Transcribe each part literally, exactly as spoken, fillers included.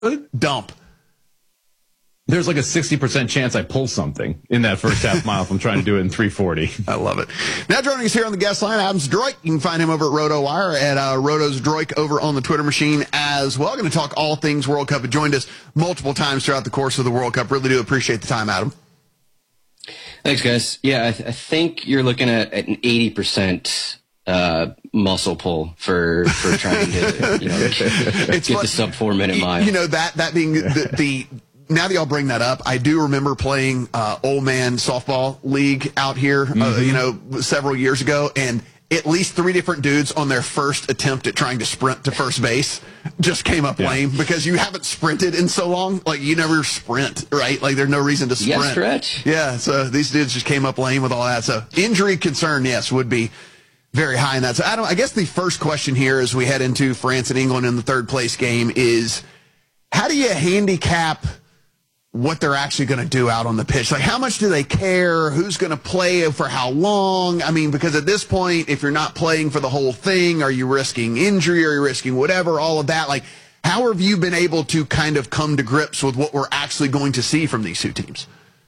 dump. There's like a sixty percent chance I pull something in that first half mile if I'm trying to do it in three forty. I love it. Now joining us here on the guest line, Adam Zdroik. You can find him over at RotoWire, at uh, Roto's Zdroik over on the Twitter machine as well. Going to talk all things World Cup. He joined us multiple times throughout the course of the World Cup. Really do appreciate the time, Adam. Thanks, guys. Yeah, I, th- I think you're looking at, at an eighty percent uh, muscle pull for for trying to you know get fun. the sub four minute mile. You know, that, that being the... the now that y'all bring that up, I do remember playing uh, old man softball league out here, mm-hmm. uh, you know, several years ago, and at least three different dudes on their first attempt at trying to sprint to first base just came up yeah. lame because you haven't sprinted in so long. Like, you never sprint, right? Like, there's no reason to sprint. Yeah, stretch. Yeah, so these dudes just came up lame with all that. So injury concern, yes, would be very high in that. So, Adam, I guess the first question here as we head into France and England in the third place game is, how do you handicap what they're actually going to do out on the pitch? Like, how much do they care? Who's going to play for how long? I mean, because at this point, if you're not playing for the whole thing, are you risking injury? Are you risking whatever? All of that. Like, how have you been able to kind of come to grips with what we're actually going to see from these two teams?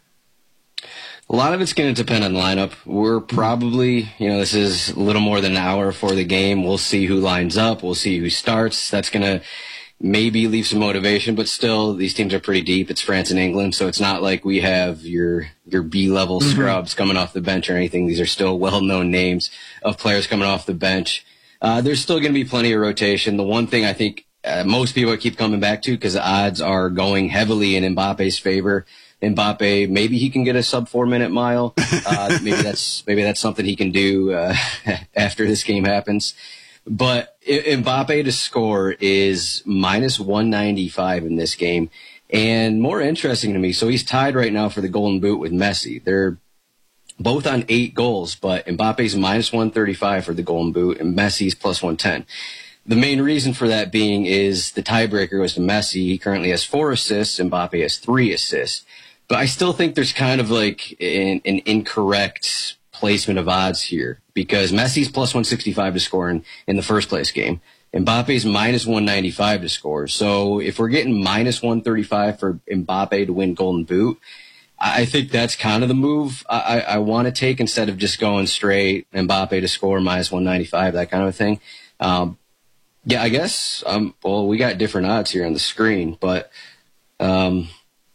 A lot of it's going to depend on the lineup. We're probably, you know, this is a little more than an hour for the game. We'll see who lines up. We'll see who starts. That's going to maybe leave some motivation, but still, these teams are pretty deep. It's France and England, so it's not like we have your your B-level mm-hmm. scrubs coming off the bench or anything. These are still well-known names of players coming off the bench. Uh, there's still going to be plenty of rotation. The one thing I think uh, most people keep coming back to, because the odds are going heavily in Mbappe's favor. Mbappe, maybe he can get a sub four minute mile. Uh, maybe that's maybe that's something he can do uh, after this game happens. But Mbappe to score is minus one ninety-five in this game. And more interesting to me, so he's tied right now for the Golden Boot with Messi. They're both on eight goals, but Mbappe's minus one thirty-five for the Golden Boot and Messi's plus one ten. The main reason for that being is the tiebreaker goes to Messi. He currently has four assists, Mbappe has three assists. But I still think there's kind of like an, an incorrect placement of odds here, because Messi's plus one sixty-five to score in, in the first place game. Mbappe's minus one ninety-five to score. So if we're getting minus one thirty-five for Mbappe to win Golden Boot, I think that's kind of the move I, I want to take instead of just going straight Mbappe to score minus one ninety-five, that kind of thing. Um, yeah, I guess, um, well, we got different odds here on the screen, but um,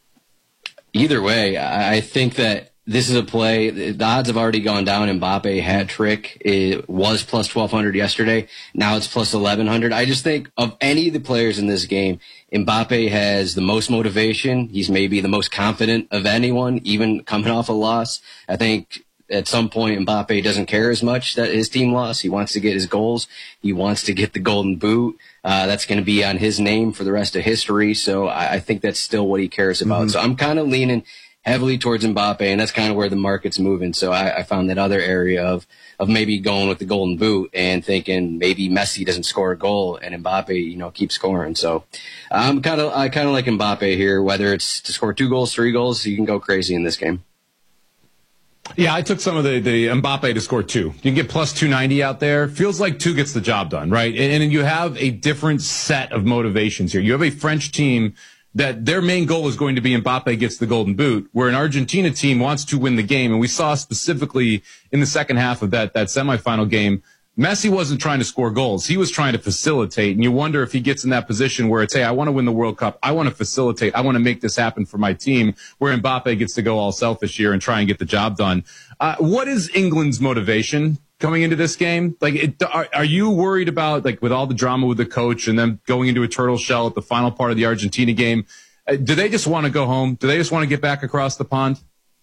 either way, I, I think that this is a play. The odds have already gone down. Mbappe hat trick. It was plus twelve hundred yesterday. Now it's plus eleven hundred. I just think of any of the players in this game, Mbappe has the most motivation. He's maybe the most confident of anyone, even coming off a loss. I think at some point Mbappe doesn't care as much that his team lost. He wants to get his goals. He wants to get the Golden Boot. Uh, that's going to be on his name for the rest of history. So I, I think that's still what he cares about. Mm-hmm. So I'm kind of leaning heavily towards Mbappe, and that's kind of where the market's moving. So I, I found that other area of of maybe going with the Golden Boot and thinking maybe Messi doesn't score a goal and Mbappe, you know, keeps scoring. So I'm kind of I kind of like Mbappe here, whether it's to score two goals, three goals, you can go crazy in this game. Yeah, I took some of the, the Mbappe to score two. You can get plus two ninety out there. Feels like two gets the job done, right? And, and you have a different set of motivations here. You have a French team that their main goal is going to be Mbappe gets the Golden Boot, where an Argentina team wants to win the game. And we saw specifically in the second half of that, that semifinal game, Messi wasn't trying to score goals. He was trying to facilitate. And you wonder if he gets in that position where it's, hey, I want to win the World Cup. I want to facilitate. I want to make this happen for my team, where Mbappe gets to go all selfish here and try and get the job done. Uh, what is England's motivation coming into this game? Like, it, are, are you worried about, like, with all the drama with the coach and them going into a turtle shell at the final part of the Argentina game, uh, do they just want to go home? Do they just want to get back across the pond?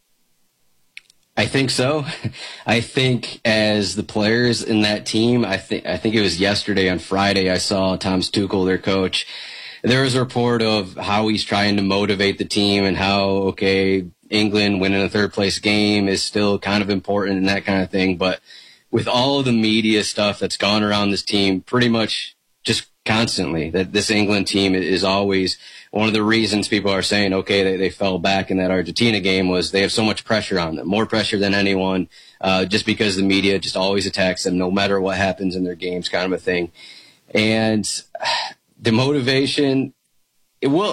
I think so. I think as the players in that team, I think I think it was yesterday on Friday, I saw Thomas Tuchel, their coach. There was a report of how he's trying to motivate the team and how, okay, England winning a third place game is still kind of important and that kind of thing. But with all of the media stuff that's gone around this team pretty much just constantly, that this England team is always one of the reasons people are saying, okay, they, they fell back in that Argentina game was they have so much pressure on them, more pressure than anyone, uh, just because the media just always attacks them no matter what happens in their games, kind of a thing. And the motivation, it will.